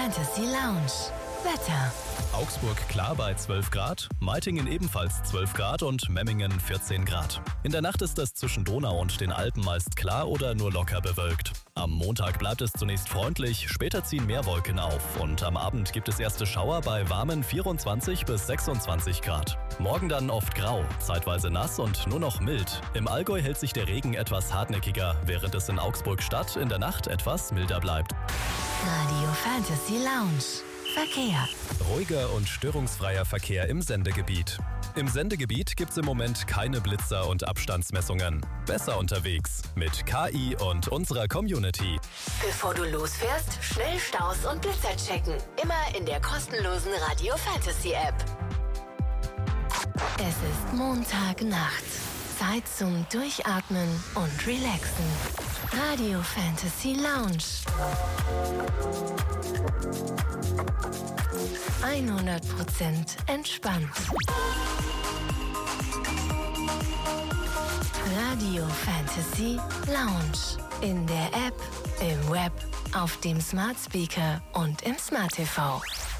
Fantasy Lounge. Wetter. Augsburg klar bei 12 Grad, Meitingen ebenfalls 12 Grad und Memmingen 14 Grad. In der Nacht ist es zwischen Donau und den Alpen meist klar oder nur locker bewölkt. Am Montag bleibt es zunächst freundlich, später ziehen mehr Wolken auf und am Abend gibt es erste Schauer bei warmen 24 bis 26 Grad. Morgen dann oft grau, zeitweise nass und nur noch mild. Im Allgäu hält sich der Regen etwas hartnäckiger, während es in Augsburg-Stadt in der Nacht etwas milder bleibt. Radio Fantasy Lounge. Verkehr. Ruhiger und störungsfreier Verkehr im Sendegebiet. Im Sendegebiet gibt's im Moment keine Blitzer und Abstandsmessungen. Besser unterwegs mit KI und unserer Community. Bevor du losfährst, schnell Staus und Blitzer checken. Immer in der kostenlosen Radio Fantasy App. Es ist Montagnacht. Zeit zum Durchatmen und Relaxen. Radio Fantasy Lounge. 100% entspannt. Radio Fantasy Lounge. In der App, im Web, auf dem Smart Speaker und im Smart TV.